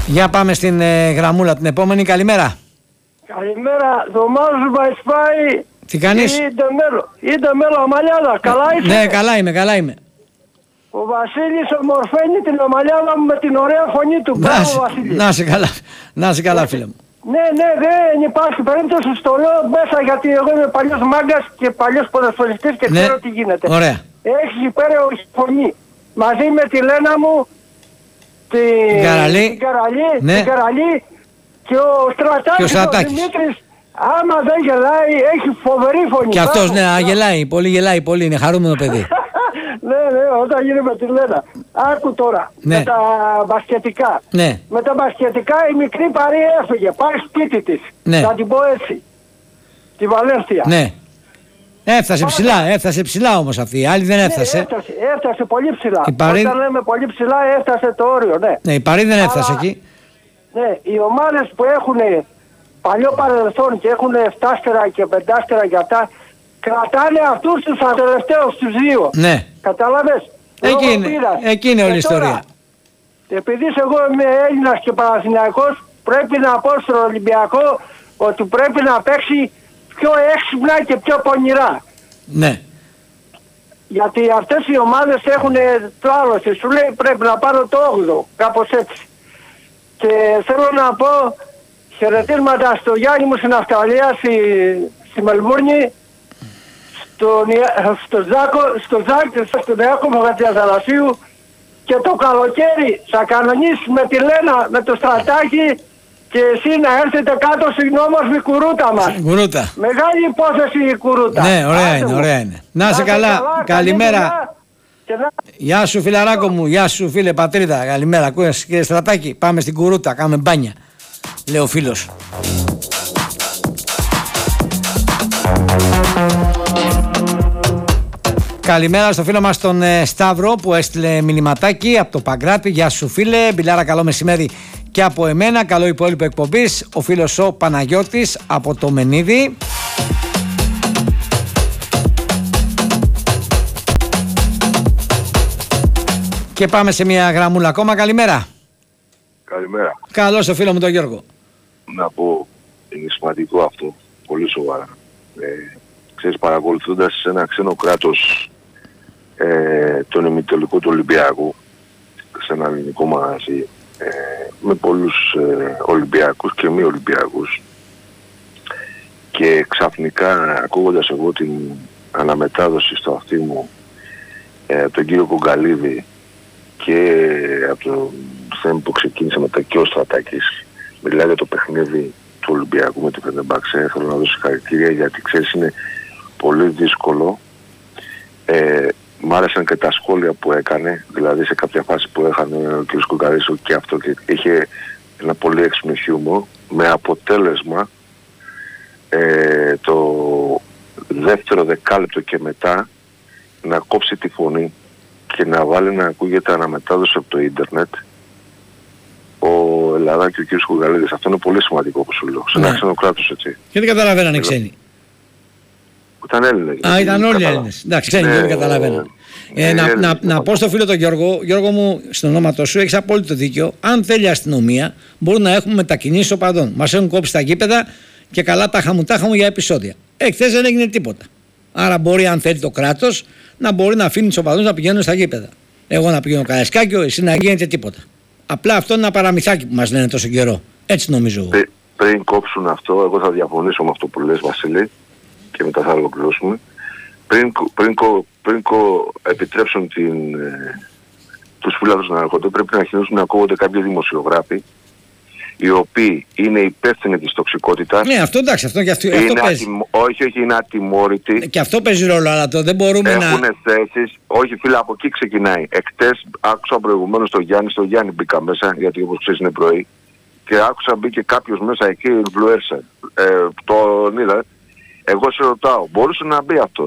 Για πάμε στην γραμμούλα την επόμενη. Καλημέρα. Καλημέρα, Δωμάζου Βαϊσπάη. Τι κάνεις? Είτε μέλο Αμαλιάδα, καλά είσαι? Ναι, καλά είμαι. Ο Βασίλης ομορφαίνει την Αμαλιάδα μου με την ωραία φωνή του. Μπράβο Βασίλη. Να είσαι καλά φίλε μου. Ναι, δεν υπάρχει περίπτωση, στο λέω μέσα γιατί εγώ είμαι παλιός μάγκας και παλιός ποδοσφαιριστής και ξέρω τι γίνεται. Ωραία. Έχεις υπέροχη φωνή. Μαζί με τη Λένα μου, την Καραλή και ο Στρατάκης, ο Δημήτρης, άμα δεν γελάει έχει φοβερή φωνή. Και αυτός γελάει, πολύ, είναι χαρούμενο παιδί. Ναι, όταν γίνει με τη Λένα. Άκου τώρα, με τα μπασκετικά. Ναι. Με τα μπασκετικά η μικρή Παρή έφυγε, πάει σπίτι της. Θα την πω έτσι. Τη Βαλένθια. Ναι. Έφτασε ψηλά όμως αυτή, η άλλη δεν έφτασε. Έφτασε πολύ ψηλά. Παρή... Όταν λέμε πολύ ψηλά έφτασε το όριο, ναι. Ναι, η Παρή δεν έφτασε εκεί. Ναι, οι ομάδες που έχουν παλιό παρελθόν και έχουν 7 και 5 και αυτά, κρατάνε αυτούς τους τελευταίους τους δύο. Ναι. Κατάλαβες. Εκεί είναι όλη η ιστορία. Επειδή εγώ είμαι Έλληνας και Παναθηναϊκός, πρέπει να πω στον Ολυμπιακό ότι πρέπει να παίξει πιο έξυπνα και πιο πονηρά. Ναι. Γιατί αυτές οι ομάδες έχουν το άλλο. Σου λέει πρέπει να πάρω το 8ο, κάπως έτσι. Και θέλω να πω χαιρετίσματα στο Γιάννη μου στην Αυστραλία, στη Μελβούρνη, στον Ιάκωβο Γατιαζαρασίου, και το καλοκαίρι θα κανονίσει με τη Λένα, με το Στρατάκι και εσύ να έρθετε κάτω στην όμορφη Κουρούτα μας. Κουρούτα. Μεγάλη υπόθεση η Κουρούτα. Ναι, ωραία είναι. Να είσαι καλά. Καλημέρα. Γεια σου φιλαράκο μου, γεια σου φίλε πατρίδα. Καλημέρα, ακούες κύριε Στρατάκη? Πάμε στην Κουρούτα, κάνουμε μπάνια, λέει ο φίλος. Καλημέρα στο φίλο μας τον Σταύρο που έστειλε μηνυματάκι από το Παγκράτη. Γεια σου φίλε, μπιλάρα, καλό μεσημέρι και από εμένα. Καλό υπόλοιπο εκπομπής. Ο φίλος ο Παναγιώτης από το Μενίδη. Και πάμε σε μια γραμμούλα ακόμα. Καλημέρα. Καλημέρα. Καλώς ο φίλο μου τον Γιώργο. Να πω, είναι σημαντικό αυτό, πολύ σοβαρά. Ξέρεις, παρακολουθώντας ένα ξένο κράτος τον ημιτελικό του Ολυμπιακού, σε ένα ελληνικό μαγαζί, με πολλούς Ολυμπιακούς και μη Ολυμπιακούς, και ξαφνικά ακούγοντας εγώ την αναμετάδοση στο αυτί μου τον κύριο Κογκαλίδη και από το θέμα που ξεκίνησε μετά και ο Στρατάκης, μιλάει για το παιχνίδι του Ολυμπιακού με την Φενεμπάξε, θέλω να δώσω συγχαρητήρια γιατί ξέρεις είναι πολύ δύσκολο. Μ' άρεσαν και τα σχόλια που έκανε, δηλαδή σε κάποια φάση που έκανε ο κ. Κογκαλίδης και αυτό, και είχε ένα πολύ έξυπνο χιούμορ, με αποτέλεσμα το δεύτερο δεκάλεπτο και μετά να κόψει τη φωνή και να βάλει να ακούγεται αναμετάδοση από το ίντερνετ ο Ελλάδα και ο κ. Κογκαλίδης. Αυτό είναι πολύ σημαντικό που σου λέω. Σε ένα ξένο κράτος, έτσι. Και δεν καταλαβαίναν οι ξένοι. Ήταν Έλληνες. Ήταν όλοι Έλληνες. Εντάξει, ξένοι δεν καταλαβαίναν. Να πω στο φίλο τον Γιώργο, Γιώργο μου, στο ονόματό σου έχεις απόλυτο δίκιο. Αν θέλει η αστυνομία, μπορούν να έχουμε μετακινήσεις οπαδών. Μας έχουν κόψει τα γήπεδα και καλά τάχα μου για επεισόδια. Χθες δεν έγινε τίποτα. Άρα μπορεί, αν θέλει το κράτος, να μπορεί να αφήνει τους οπαδούς να πηγαίνουν στα γήπεδα. Εγώ να πηγαίνω Καραϊσκάκιο, εσύ να γίνεται τίποτα. Απλά αυτό είναι ένα παραμυθάκι που μας λένε τόσο καιρό. Έτσι νομίζω. Πριν κόψουν αυτό, εγώ θα διαφωνήσω με αυτό που λες, Βασίλη, και μετά θα ολοκληρώσουμε. Πριν επιτρέψουν τους φύλακες να έρχονται, πρέπει να αρχίσουν να ακούγονται κάποιοι δημοσιογράφοι οι οποίοι είναι υπεύθυνοι της τοξικότητας. Ναι, αυτό εντάξει, αυτό παίζει. Όχι, είναι ατιμόρυτοι. Και αυτό παίζει ρόλο, αλλά δεν μπορούμε έχουν θέσεις. Όχι, φίλε, από εκεί ξεκινάει. Εκτές άκουσα προηγουμένως τον Γιάννη μπήκα μέσα, γιατί όπως ξέρεις είναι πρωί, και άκουσα μπήκε κάποιος μέσα εκεί, influencer. Τον είδα. Εγώ σε ρωτάω, μπορούσε να μπει αυτός?